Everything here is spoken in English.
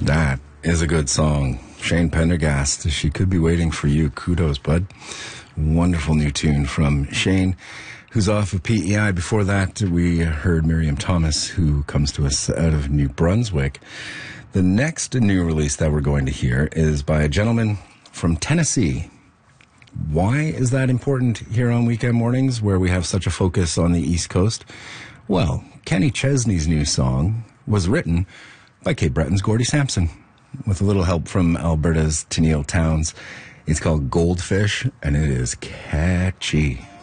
That is a good song. Shane Pendergast, She Could Be Waiting for You. Kudos, bud. Wonderful new tune from Shane, who's off of PEI. Before that, we heard Miriam Thomas, who comes to us out of New Brunswick. The next new release that we're going to hear is by a gentleman from Tennessee. Why is that important here on Weekend Mornings, where we have such a focus on the East Coast? Well, Kenny Chesney's new song was written by Cape Breton's Gordie Sampson, with a little help from Alberta's Tennille Towns. It's called Goldfish, and it is catchy.